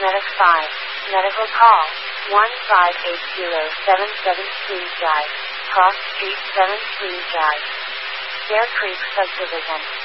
Medic 5. Medical call. 158077 Spruce Drive. Cross Street 7 Spruce Drive. Bear Creek Subdivision.